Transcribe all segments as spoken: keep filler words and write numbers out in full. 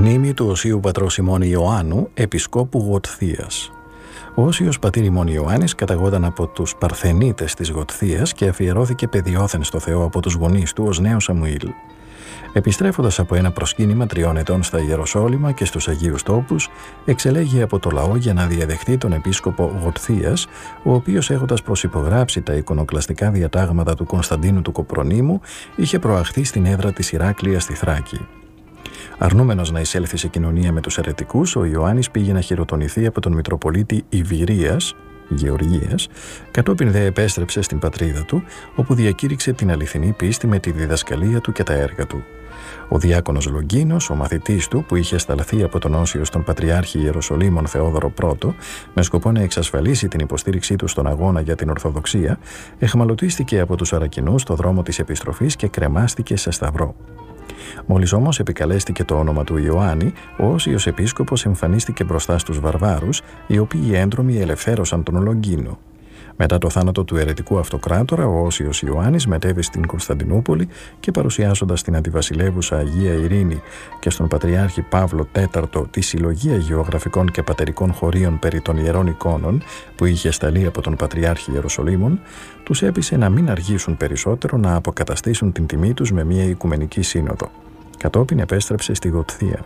Μνήμη του Οσίου Πατρός ημών Ιωάννου, Επισκόπου Γοτθίας. Ο Όσιος πατήρ ημών Ιωάννης καταγόταν από τους Παρθενίτες της Γοτθίας και αφιερώθηκε παιδιόθεν στο Θεό από τους γονείς του ως νέο Σαμουήλ. Επιστρέφοντας από ένα προσκύνημα τριών ετών στα Ιεροσόλυμα και στους Αγίους Τόπους, εξελέγει από το λαό για να διαδεχτεί τον επίσκοπο Γοτθίας, ο οποίος, έχοντας προσυπογράψει τα εικονοκλαστικά διατάγματα του Κωνσταντίνου του Κοπρονήμου, είχε προαχθεί στην έδρα της Ηράκλειας στη Θράκη. Αρνούμενος να εισέλθει σε κοινωνία με τους αιρετικούς, ο Ιωάννης πήγε να χειροτονηθεί από τον Μητροπολίτη Ιβηρίας, Γεωργίας, κατόπιν δε επέστρεψε στην πατρίδα του, όπου διακήρυξε την αληθινή πίστη με τη διδασκαλία του και τα έργα του. Ο διάκονος Λογκίνος, ο μαθητής του, που είχε σταλθεί από τον Όσιο στον Πατριάρχη Ιεροσολύμων Θεόδωρο πρώτο, με σκοπό να εξασφαλίσει την υποστήριξή του στον αγώνα για την Ορθοδοξία, εχμαλωτίστηκε από τους Αρακινούς στο δρόμο της επιστροφής και κρεμάστηκε σε σταυρό. Μόλις όμως επικαλέστηκε το όνομα του Ιωάννη, ο Όσιος επίσκοπος εμφανίστηκε μπροστά στους βαρβάρους, οι οποίοι έντρομοι ελευθέρωσαν τον Λογκίνο. Μετά το θάνατο του αιρετικού αυτοκράτορα, ο Όσιος Ιωάννης μετέβη στην Κωνσταντινούπολη και, παρουσιάζοντας την αντιβασιλεύουσα Αγία Ειρήνη και στον Πατριάρχη Παύλο τέταρτο τη συλλογή αγιογραφικών και πατερικών χωρίων περί των ιερών εικόνων που είχε σταλεί από τον Πατριάρχη Ιεροσολύμων, τους έπεισε να μην αργήσουν περισσότερο να αποκαταστήσουν την τιμή τους με μια οικουμενική σύνοδο. Κατόπιν επέστρεψε στη Γοτθία.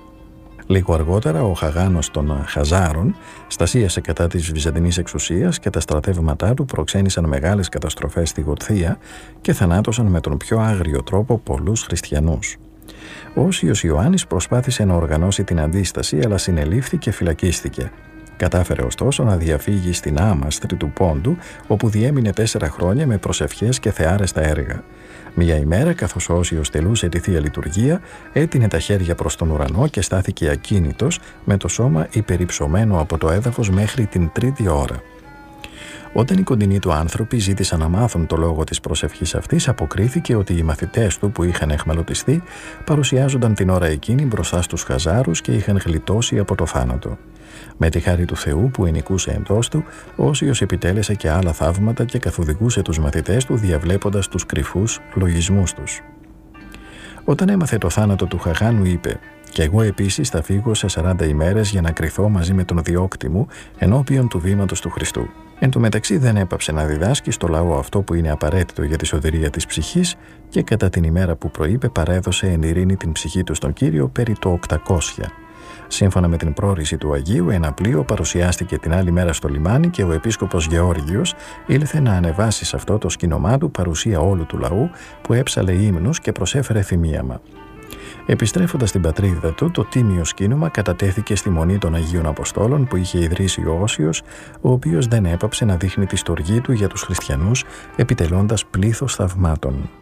Λίγο αργότερα, ο Χαγάνος των Χαζάρων στασίασε κατά της Βυζαντινής εξουσίας και τα στρατεύματά του προξένησαν μεγάλες καταστροφές στη Γοτθία και θανάτωσαν με τον πιο άγριο τρόπο πολλούς χριστιανούς. Ο Όσιος Ιωάννης προσπάθησε να οργανώσει την αντίσταση, αλλά συνελήφθη και φυλακίστηκε. Κατάφερε ωστόσο να διαφύγει στην Άμαστρη του Πόντου, όπου διέμεινε τέσσερα χρόνια με προσευχές και θεάρεστα έργα. Μια ημέρα, καθώς ο Όσιος τελούσε τη Θεία Λειτουργία, έτεινε τα χέρια προς τον ουρανό και στάθηκε ακίνητος, με το σώμα υπερυψωμένο από το έδαφος μέχρι την τρίτη ώρα. Όταν οι κοντινοί του άνθρωποι ζήτησαν να μάθουν το λόγο της προσευχής αυτής, αποκρίθηκε ότι οι μαθητές του που είχαν εχμαλωτιστεί παρουσιάζονταν την ώρα εκείνη μπροστά στους Χαζάρους και είχαν γλιτώσει από το θάνατο. Με τη χάρη του Θεού που ενοικούσε εντός του, ο Όσιος επιτέλεσε και άλλα θαύματα και καθοδηγούσε τους μαθητές του διαβλέποντας τους κρυφούς λογισμούς τους. Όταν έμαθε το θάνατο του Χαγάνου, είπε: «Και εγώ επίσης θα φύγω σε σαράντα ημέρες για να κριθώ μαζί με τον διώκτη μου ενώπιον του βήματος του Χριστού». Εν τω μεταξύ δεν έπαψε να διδάσκει στο λαό αυτό που είναι απαραίτητο για τη σωτηρία της ψυχής και κατά την ημέρα που προείπε παρέδωσε εν ειρήνη την ψυχή του στον Κύριο περί το οκτακόσια. Σύμφωνα με την πρόρηση του Αγίου, ένα πλοίο παρουσιάστηκε την άλλη μέρα στο λιμάνι και ο επίσκοπος Γεώργιος ήλθε να ανεβάσει σε αυτό το σκήνομά του παρουσία όλου του λαού που έψαλε ύμνους και προσέφερε θυμίαμα. Επιστρέφοντας στην πατρίδα του, το τίμιο σκήνομα κατατέθηκε στη Μονή των Αγίων Αποστόλων που είχε ιδρύσει ο Όσιος, ο οποίος δεν έπαψε να δείχνει τη στοργή του για τους χριστιανούς, επιτελώντας πλήθος θαυμάτων.